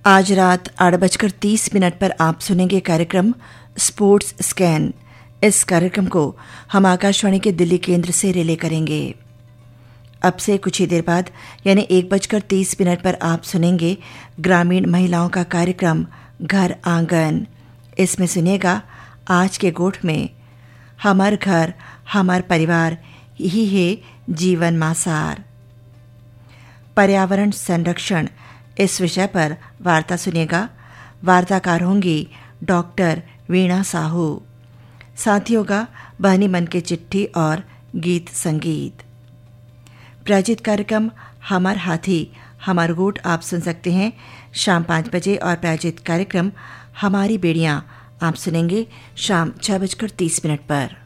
आज रात 8:30 पर आप सुनेंगे कार्यक्रम स्पोर्ट्स स्कैन। इस कार्यक्रम को हम आकाशवाणी के दिल्ली केंद्र से रिले करेंगे। अब से कुछ ही देर बाद यानी 1:30 पर आप सुनेंगे ग्रामीण महिलाओं का कार्यक्रम घर आंगन। इसमें सुनिएगा आज के गोठ में हमार घर हमार परिवार यही है जीवन मासार। पर्यावरण संरक्षण इस विषय पर वार्ता सुनिएगा। वार्ताकार होंगी डॉक्टर वीणा साहू। साथ ही होगा बहनी मन के चिट्ठी और गीत संगीत। प्रायोजित कार्यक्रम हमार हाथी हमार गोट आप सुन सकते हैं शाम 5 बजे और प्रायोजित कार्यक्रम हमारी बेड़ियां आप सुनेंगे शाम 6:30 पर।